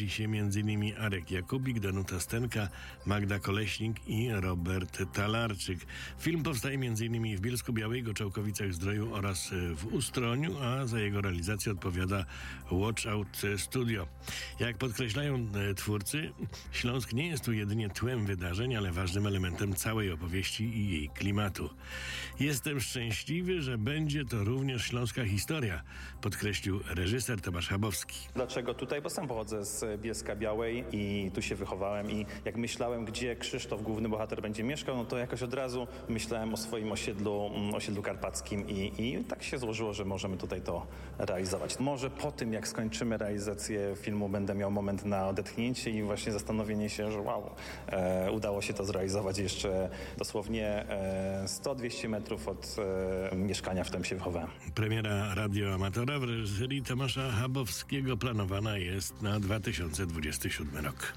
znaleźli się m.in. Arek Jakubik, Danuta Stenka, Magda Koleśnik i Robert Talarczyk. Film powstaje m.in. w Bielsku-Białej, Goczałkowicach-Zdroju oraz w Ustroniu, a za jego realizację odpowiada Watch Out Studio. Jak podkreślają twórcy, Śląsk nie jest tu jedynie tłem wydarzeń, ale ważnym elementem całej opowieści i jej klimatu. Jestem szczęśliwy, że będzie to również śląska historia, podkreślił reżyser Tomasz Chabowski. Dlaczego tutaj? Bo sam pochodzę z Bielska-Białej i tu się wychowałem i jak myślałem, gdzie Krzysztof, główny bohater, będzie mieszkał, no to jakoś od razu myślałem o swoim osiedlu karpackim i tak się złożyło, że możemy tutaj to realizować. Może po tym, jak skończymy realizację filmu, będę miał moment na odetchnięcie i właśnie zastanowienie się, że wow, udało się to zrealizować jeszcze dosłownie 100-200 metrów od mieszkania, w którym się wychowałem. Premiera radioamatora w reżyserii Tomasza Chabowskiego planowana jest na 2027 rok.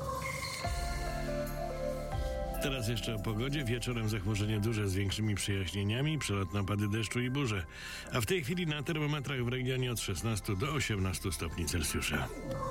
Teraz jeszcze o pogodzie. Wieczorem zachmurzenie duże z większymi przejaśnieniami, przelotne opady deszczu i burze. A w tej chwili na termometrach w regionie od 16 do 18 stopni Celsjusza.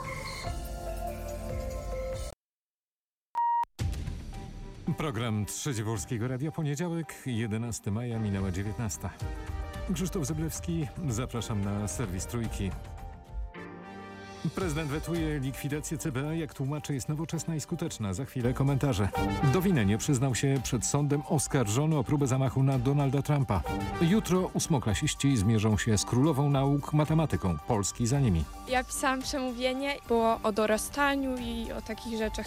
Program Trzeci Polskiego Radia, poniedziałek, 11 maja, minęła 19. Krzysztof Zyblewski, zapraszam na serwis Trójki. Prezydent wetuje likwidację CBA, jak tłumaczy, jest nowoczesna i skuteczna. Za chwilę komentarze. Do winy nie przyznał się przed sądem oskarżony o próbę zamachu na Donalda Trumpa. Jutro ósmoklasiści zmierzą się z królową nauk matematyką. Polski za nimi. Ja pisałam przemówienie, było o dorastaniu i o takich rzeczach.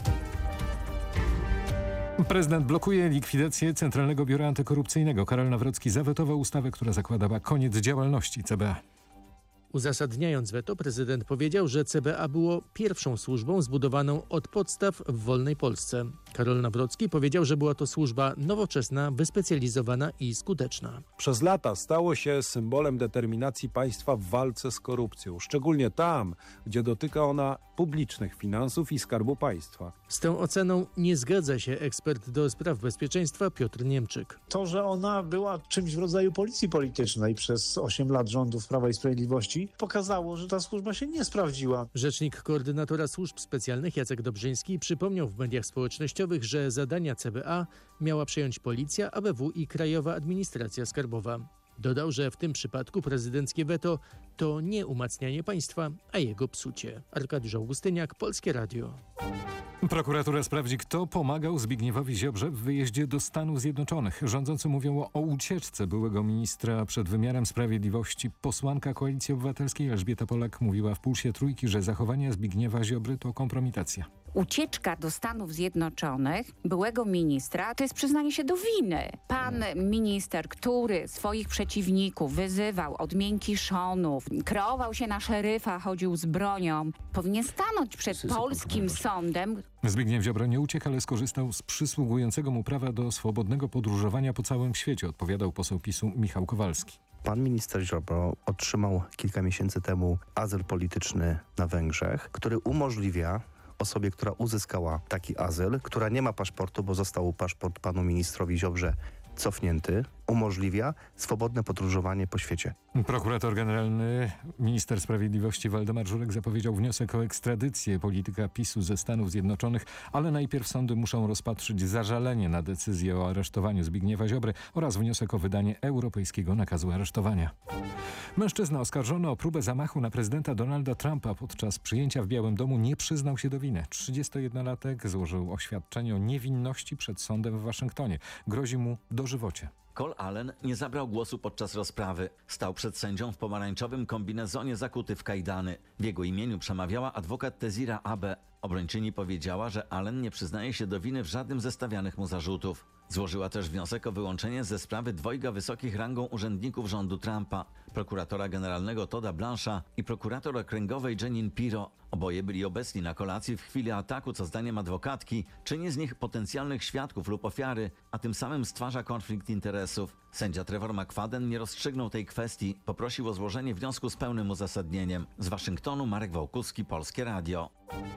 Prezydent blokuje likwidację Centralnego Biura Antykorupcyjnego. Karol Nawrocki zawetował ustawę, która zakładała koniec działalności CBA. Uzasadniając weto, prezydent powiedział, że CBA było pierwszą służbą zbudowaną od podstaw w wolnej Polsce. Karol Nawrocki powiedział, że była to służba nowoczesna, wyspecjalizowana i skuteczna. Przez lata stało się symbolem determinacji państwa w walce z korupcją, szczególnie tam, gdzie dotyka ona publicznych finansów i Skarbu Państwa. Z tą oceną nie zgadza się ekspert do spraw bezpieczeństwa Piotr Niemczyk. To, że ona była czymś w rodzaju policji politycznej przez 8 lat rządów Prawa i Sprawiedliwości, pokazało, że ta służba się nie sprawdziła. Rzecznik koordynatora służb specjalnych Jacek Dobrzyński przypomniał w mediach społecznościowych, że zadania CBA miała przejąć Policja, ABW i Krajowa Administracja Skarbowa. Dodał, że w tym przypadku prezydenckie weto to nie umacnianie państwa, a jego psucie. Arkadiusz Augustyniak, Polskie Radio. Prokuratura sprawdzi, kto pomagał Zbigniewowi Ziobrze w wyjeździe do Stanów Zjednoczonych. Rządzący mówią o ucieczce byłego ministra przed wymiarem sprawiedliwości. Posłanka Koalicji Obywatelskiej Elżbieta Polak mówiła w Pulsie Trójki, że zachowanie Zbigniewa Ziobry to kompromitacja. Ucieczka do Stanów Zjednoczonych byłego ministra to jest przyznanie się do winy. Pan minister, który swoich przeciwników wyzywał od miękiszonów, kreował się na szeryfa, chodził z bronią, powinien stanąć przed polskim sądem. Zbigniew Ziobro nie uciekł, ale skorzystał z przysługującego mu prawa do swobodnego podróżowania po całym świecie, odpowiadał poseł PiS-u Michał Kowalski. Pan minister Ziobro otrzymał kilka miesięcy temu azyl polityczny na Węgrzech, który umożliwia osobie, która uzyskała taki azyl, która nie ma paszportu, bo został paszport panu ministrowi Ziobrze cofnięty, umożliwia swobodne podróżowanie po świecie. Prokurator generalny, minister sprawiedliwości Waldemar Żurek zapowiedział wniosek o ekstradycję polityka PiS-u ze Stanów Zjednoczonych, ale najpierw sądy muszą rozpatrzyć zażalenie na decyzję o aresztowaniu Zbigniewa Ziobry oraz wniosek o wydanie europejskiego nakazu aresztowania. Mężczyzna oskarżony o próbę zamachu na prezydenta Donalda Trumpa podczas przyjęcia w Białym Domu nie przyznał się do winy. 31-latek złożył oświadczenie o niewinności przed sądem w Waszyngtonie. Grozi mu dożywocie. Cole Allen nie zabrał głosu podczas rozprawy. Stał przed sędzią w pomarańczowym kombinezonie zakuty w kajdany. W jego imieniu przemawiała adwokat Tezira Abe. Obrończyni powiedziała, że Allen nie przyznaje się do winy w żadnym ze stawianych mu zarzutów. Złożyła też wniosek o wyłączenie ze sprawy dwojga wysokich rangą urzędników rządu Trumpa. Prokuratora generalnego Todda Blancha i prokurator okręgowej Jeanine Pirro. Oboje byli obecni na kolacji w chwili ataku, co zdaniem adwokatki czyni z nich potencjalnych świadków lub ofiary, a tym samym stwarza konflikt interesów. Sędzia Trevor McFadden nie rozstrzygnął tej kwestii. Poprosił o złożenie wniosku z pełnym uzasadnieniem. Z Waszyngtonu Marek Wałkuski, Polskie Radio.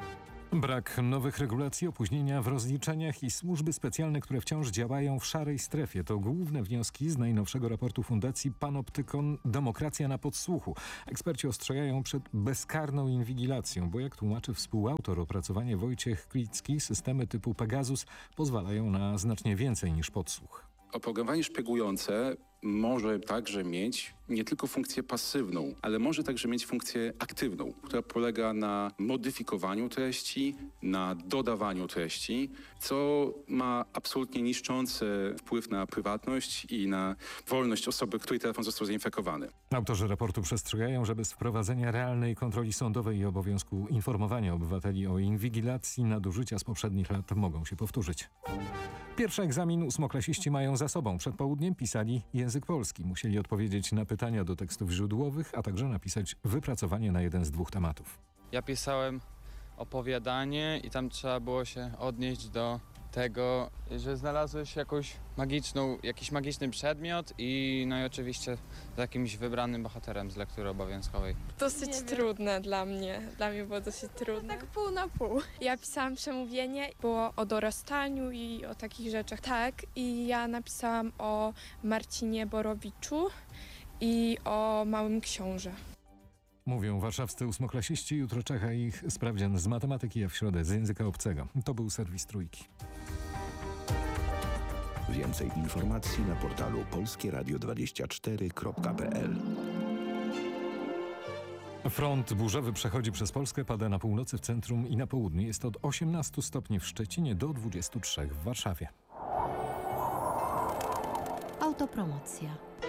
Brak nowych regulacji, opóźnienia w rozliczeniach i służby specjalne, które wciąż działają w szarej strefie. To główne wnioski z najnowszego raportu Fundacji Panoptykon Demokracja na podsłuchu. Eksperci ostrzegają przed bezkarną inwigilacją, bo jak tłumaczy współautor opracowania Wojciech Klicki, systemy typu Pegasus pozwalają na znacznie więcej niż podsłuch. Oprogramowanie szpiegujące może także mieć nie tylko funkcję pasywną, ale może także mieć funkcję aktywną, która polega na modyfikowaniu treści, na dodawaniu treści, co ma absolutnie niszczący wpływ na prywatność i na wolność osoby, której telefon został zainfekowany. Autorzy raportu przestrzegają, że bez wprowadzenia realnej kontroli sądowej i obowiązku informowania obywateli o inwigilacji nadużycia z poprzednich lat mogą się powtórzyć. Pierwszy egzamin ósmoklasiści mają za sobą. Przed południem pisali język polski. Musieli odpowiedzieć na pytania do tekstów źródłowych, a także napisać wypracowanie na jeden z 2 tematów. Ja pisałem opowiadanie i tam trzeba było się odnieść do tego, że znalazłeś jakiś magiczny przedmiot i no i oczywiście z jakimś wybranym bohaterem z lektury obowiązkowej. Dosyć trudne dla mnie. Dla mnie było dosyć trudne. Tak pół na pół. Ja pisałam przemówienie, było o dorastaniu i o takich rzeczach. Tak, i ja napisałam o Marcinie Borowiczu i o Małym Książę. Mówią warszawscy ósmoklasiści. Jutro czeka ich sprawdzian z matematyki, a w środę z języka obcego. To był serwis Trójki. Więcej informacji na portalu polskieradio24.pl. Front burzowy przechodzi przez Polskę, pada na północy, w centrum i na południu. Jest od 18 stopni w Szczecinie do 23 w Warszawie. Autopromocja.